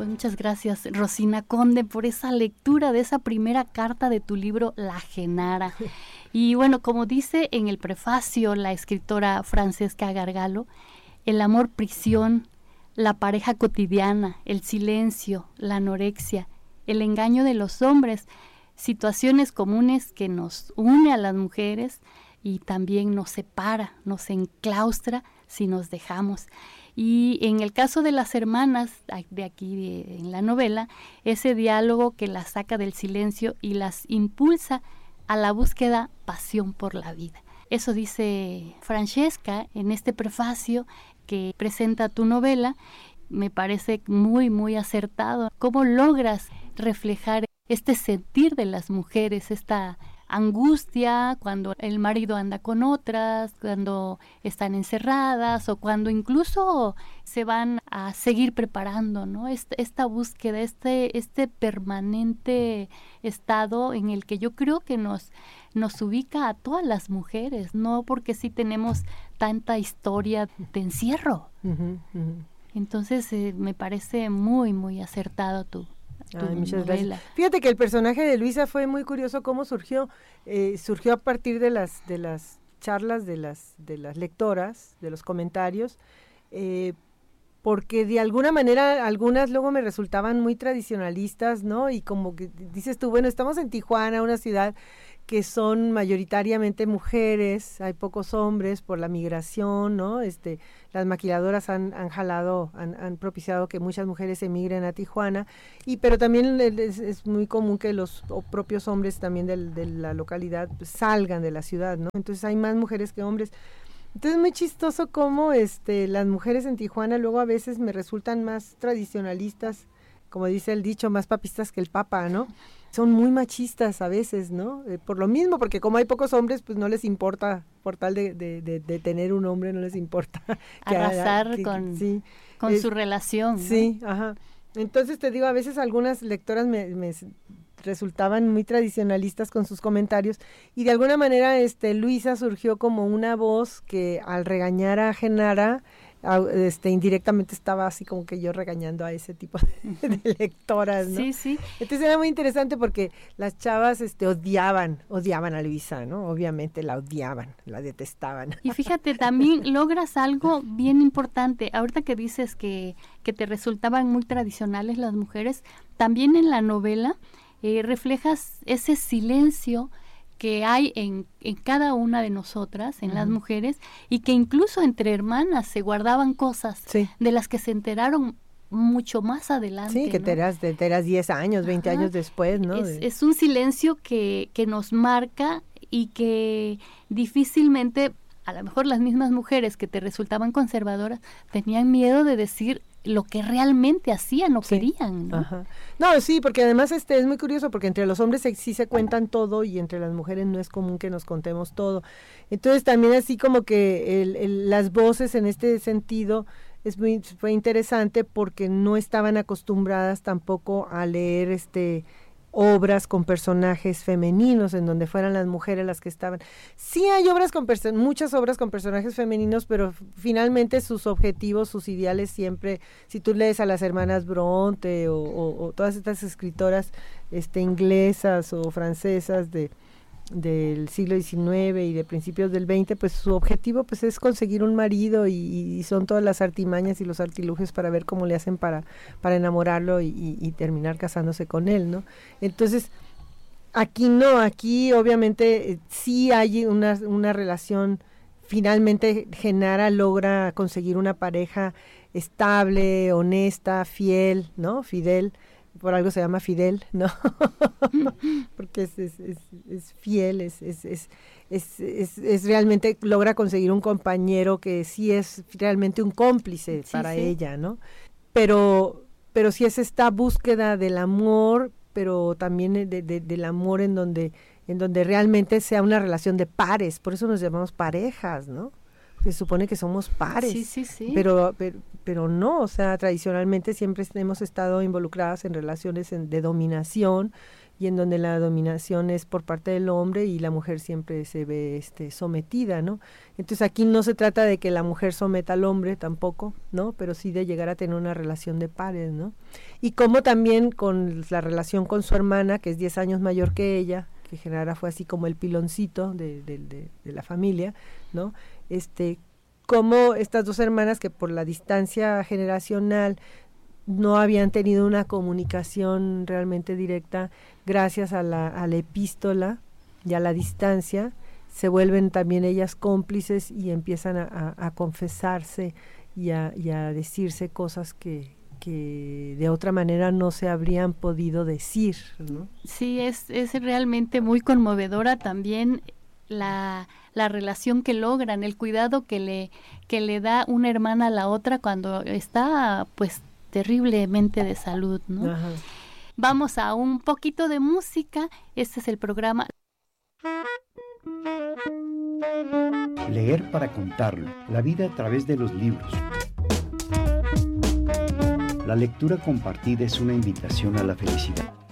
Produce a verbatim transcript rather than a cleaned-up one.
Pues muchas gracias, Rosina Conde, por esa lectura de esa primera carta de tu libro La Genara. Y bueno, como dice en el prefacio la escritora Francesca Gargalo, el amor prisión, la pareja cotidiana, el silencio, la anorexia, el engaño de los hombres, situaciones comunes que nos une a las mujeres y también nos separa, nos enclaustra si nos dejamos. Y en el caso de las hermanas de aquí de, en la novela, ese diálogo que las saca del silencio y las impulsa a la búsqueda pasión por la vida. Eso dice Francesca en este prefacio que presenta tu novela. Me parece muy, muy acertado. ¿Cómo logras reflejar este sentir de las mujeres, esta angustia cuando el marido anda con otras, cuando están encerradas o cuando incluso se van a seguir preparando, ¿no? Esta, esta búsqueda, este, este permanente estado en el que yo creo que nos, nos ubica a todas las mujeres, ¿no? Porque sí tenemos tanta historia de encierro. Uh-huh, uh-huh. Entonces eh, me parece muy, muy acertado tu Ay, muchas gracias. Fíjate que el personaje de Luisa fue muy curioso cómo surgió. Eh, surgió a partir de las de las charlas de las de las lectoras, de los comentarios, eh, porque de alguna manera algunas luego me resultaban muy tradicionalistas, ¿no? Y como que dices tú, bueno, estamos en Tijuana, una ciudad que son mayoritariamente mujeres, hay pocos hombres por la migración, ¿no? Este, las maquiladoras han, han jalado, han, han propiciado que muchas mujeres emigren a Tijuana, y pero también es, es muy común que los propios hombres también del, de la localidad pues, salgan de la ciudad, ¿no? Entonces hay más mujeres que hombres. Entonces es muy chistoso cómo este, las mujeres en Tijuana luego a veces me resultan más tradicionalistas, como dice el dicho, más papistas que el papa, ¿no? Son muy machistas a veces, ¿no? Eh, por lo mismo, porque como hay pocos hombres, pues no les importa, por tal de, de, de, de tener un hombre, no les importa. Que arrasar haya, que, con, sí, con es, su relación, ¿no? Sí, ajá. Entonces te digo, a veces algunas lectoras me, me resultaban muy tradicionalistas con sus comentarios, y de alguna manera este Luisa surgió como una voz que al regañar a Genara, este indirectamente estaba así como que yo regañando a ese tipo de, de lectoras, ¿no? Sí, sí. Entonces era muy interesante porque las chavas este odiaban, odiaban a Luisa, ¿no? Obviamente la odiaban, la detestaban. Y fíjate, también logras algo bien importante. Ahorita que dices que, que te resultaban muy tradicionales las mujeres, también en la novela eh, reflejas ese silencio que hay en, en cada una de nosotras, en uh-huh. las mujeres, y que incluso entre hermanas se guardaban cosas sí. de las que se enteraron mucho más adelante. Sí, que ¿no? te eras, te, te eras diez años, veinte Ajá. años después, ¿no? Es, es un silencio que, que nos marca y que difícilmente, a lo mejor las mismas mujeres que te resultaban conservadoras, tenían miedo de decir lo que realmente hacían o sí. querían, ¿no? Ajá. No, sí, porque además este es muy curioso, porque entre los hombres sí se cuentan todo y entre las mujeres no es común que nos contemos todo. Entonces también así como que el, el, las voces en este sentido es muy fue interesante porque no estaban acostumbradas tampoco a leer este obras con personajes femeninos en donde fueran las mujeres las que estaban. Sí hay obras con perso- muchas obras con personajes femeninos, pero finalmente sus objetivos, sus ideales siempre, si tú lees a las hermanas Bronte o, o, o todas estas escritoras este inglesas o francesas de del siglo diecinueve y de principios del veinte, pues su objetivo pues es conseguir un marido y, y son todas las artimañas y los artilugios para ver cómo le hacen para, para enamorarlo y, y, y terminar casándose con él, ¿no? Entonces, aquí no, aquí obviamente eh, sí hay una, una relación, finalmente Genara logra conseguir una pareja estable, honesta, fiel, ¿no? Fidel, por algo se llama Fidel, ¿no? Porque es, es, es, es fiel, es, es, es, es, es, es realmente logra conseguir un compañero que sí es realmente un cómplice sí, para sí. ella, ¿no? Pero, pero sí es esta búsqueda del amor, pero también de, de, del amor en donde, en donde realmente sea una relación de pares, por eso nos llamamos parejas, ¿no? Se supone que somos pares, sí, sí, sí. Pero, pero pero no, o sea, tradicionalmente siempre hemos estado involucradas en relaciones en, de dominación y en donde la dominación es por parte del hombre y la mujer siempre se ve este, sometida, ¿no? Entonces aquí no se trata de que la mujer someta al hombre tampoco, ¿no? Pero sí de llegar a tener una relación de pares, ¿no? Y como también con la relación con su hermana, que es diez años mayor que ella, que Genara fue así como el piloncito de, de, de, de la familia, ¿no? Este, como estas dos hermanas que por la distancia generacional no habían tenido una comunicación realmente directa, gracias a la, a la epístola y a la distancia, se vuelven también ellas cómplices y empiezan a, a, a confesarse y a, y a decirse cosas que, que de otra manera no se habrían podido decir, ¿no? Sí, es, es realmente muy conmovedora también la, la relación que logran, el cuidado que le, que le da una hermana a la otra cuando está, pues, terriblemente de salud, ¿no? Ajá. Vamos a un poquito de música. Este es el programa Leer para contarlo, la vida a través de los libros. La lectura compartida es una invitación a la felicidad.